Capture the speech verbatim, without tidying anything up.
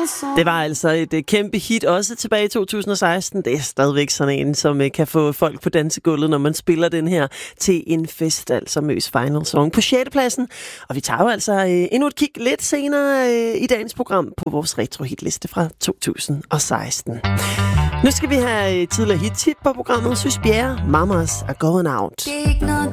Det var altså et uh, kæmpe hit, også tilbage i to tusind og seksten. Det er stadigvæk sådan en, som uh, kan få folk på dansegulvet, når man spiller den her til en fest, altså Møs Final Song på sjette pladsen. Og vi tager jo altså uh, endnu et kig lidt senere uh, i dagens program på vores retro-hitliste fra to tusind og seksten. Nu skal vi have uh, tidligere hit-tip på programmet. Søs Bjerre, Mamas er going out. Det er ikke noget,